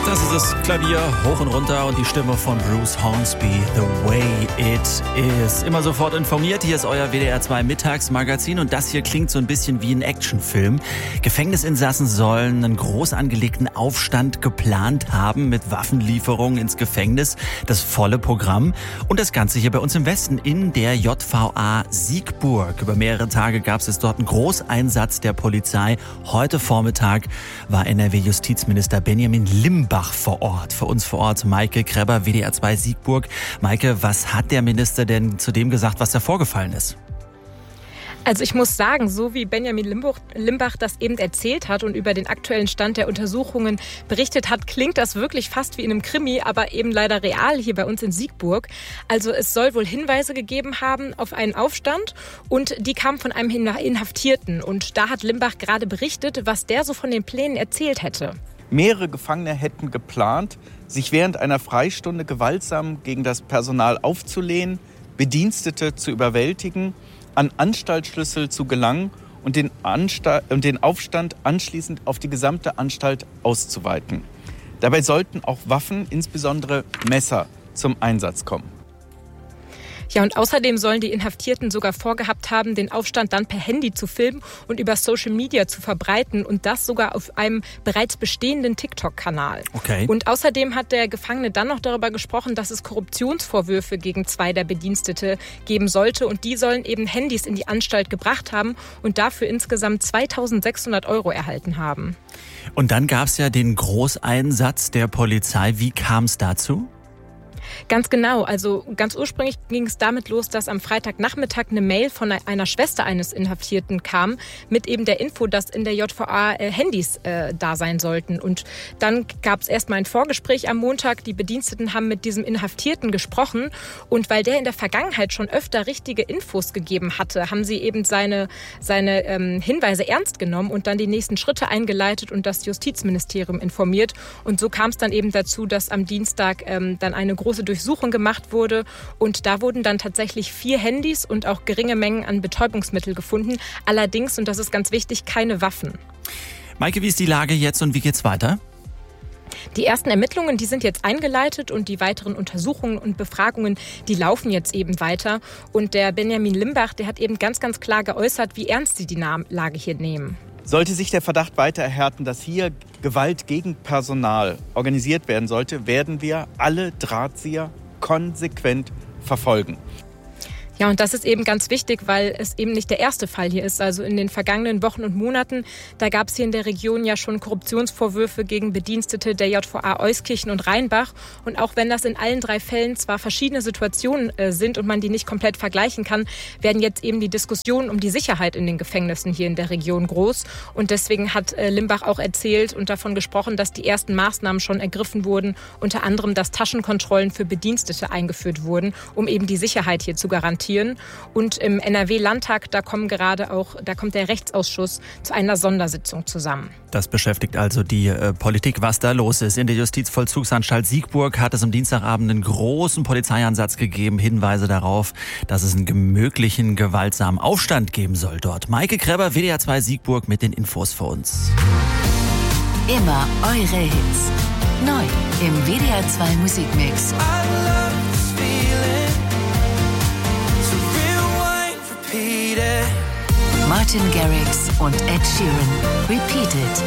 Das ist das Klavier hoch und runter und die Stimme von Bruce Hornsby, The Way It Is. Immer sofort informiert, hier ist euer WDR 2 Mittagsmagazin und das hier klingt so ein bisschen wie ein Actionfilm. Gefängnisinsassen sollen einen groß angelegten Aufstand geplant haben mit Waffenlieferungen ins Gefängnis. Das volle Programm und das Ganze hier bei uns im Westen in der JVA Siegburg. Über mehrere Tage gab es dort einen Großeinsatz der Polizei. Heute Vormittag war NRW-Justizminister Benjamin Limbach vor Ort. Für uns vor Ort Maike Krebber, WDR 2 Siegburg. Maike, was hat der Minister denn zu dem gesagt, was da vorgefallen ist? Also ich muss sagen, so wie Benjamin Limbach das eben erzählt hat und über den aktuellen Stand der Untersuchungen berichtet hat, klingt das wirklich fast wie in einem Krimi, aber eben leider real hier bei uns in Siegburg. Also es soll wohl Hinweise gegeben haben auf einen Aufstand und die kamen von einem Inhaftierten. Und da hat Limbach gerade berichtet, was der so von den Plänen erzählt hätte. Mehrere Gefangene hätten geplant, sich während einer Freistunde gewaltsam gegen das Personal aufzulehnen, Bedienstete zu überwältigen, an Anstaltsschlüssel zu gelangen und den Aufstand anschließend auf die gesamte Anstalt auszuweiten. Dabei sollten auch Waffen, insbesondere Messer, zum Einsatz kommen. Ja, und außerdem sollen die Inhaftierten sogar vorgehabt haben, den Aufstand dann per Handy zu filmen und über Social Media zu verbreiten und das sogar auf einem bereits bestehenden TikTok-Kanal. Okay. Und außerdem hat der Gefangene dann noch darüber gesprochen, dass es Korruptionsvorwürfe gegen 2 der Bedienstete geben sollte und die sollen eben Handys in die Anstalt gebracht haben und dafür insgesamt 2.600 € erhalten haben. Und dann gab es ja den Großeinsatz der Polizei. Wie kam es dazu? Ganz genau. Also ganz ursprünglich ging es damit los, dass am Freitagnachmittag eine Mail von einer Schwester eines Inhaftierten kam mit eben der Info, dass in der JVA Handys da sein sollten. Und dann gab es erstmal ein Vorgespräch am Montag. Die Bediensteten haben mit diesem Inhaftierten gesprochen. Und weil der in der Vergangenheit schon öfter richtige Infos gegeben hatte, haben sie eben seine Hinweise ernst genommen und dann die nächsten Schritte eingeleitet und das Justizministerium informiert. Und so kam es dann eben dazu, dass am Dienstag dann eine große Durchsuchung gemacht wurde und da wurden dann tatsächlich 4 Handys und auch geringe Mengen an Betäubungsmittel gefunden. Allerdings, und das ist ganz wichtig, keine Waffen. Maike, wie ist die Lage jetzt und wie geht's weiter? Die ersten Ermittlungen, die sind jetzt eingeleitet und die weiteren Untersuchungen und Befragungen, die laufen jetzt eben weiter. Und der Benjamin Limbach, der hat eben ganz, ganz klar geäußert, wie ernst sie die Lage hier nehmen. Sollte sich der Verdacht weiter erhärten, dass hier Gewalt gegen Personal organisiert werden sollte, werden wir alle Drahtzieher konsequent verfolgen. Ja, und das ist eben ganz wichtig, weil es eben nicht der erste Fall hier ist. Also in den vergangenen Wochen und Monaten, da gab es hier in der Region ja schon Korruptionsvorwürfe gegen Bedienstete der JVA Euskirchen und Rheinbach. Und auch wenn das in allen 3 Fällen zwar verschiedene Situationen sind und man die nicht komplett vergleichen kann, werden jetzt eben die Diskussionen um die Sicherheit in den Gefängnissen hier in der Region groß. Und deswegen hat Limbach auch erzählt und davon gesprochen, dass die ersten Maßnahmen schon ergriffen wurden, unter anderem, dass Taschenkontrollen für Bedienstete eingeführt wurden, um eben die Sicherheit hier zu garantieren. Und im NRW-Landtag, da kommt der Rechtsausschuss zu einer Sondersitzung zusammen. Das beschäftigt also die Politik, was da los ist. In der Justizvollzugsanstalt Siegburg hat es am Dienstagabend einen großen Polizeieinsatz gegeben. Hinweise darauf, dass es einen möglichen gewaltsamen Aufstand geben soll dort. Maike Krebber, WDR 2 Siegburg mit den Infos für uns. Immer eure Hits. Neu im WDR 2 Musikmix. Martin Garrix und Ed Sheeran. Repeated.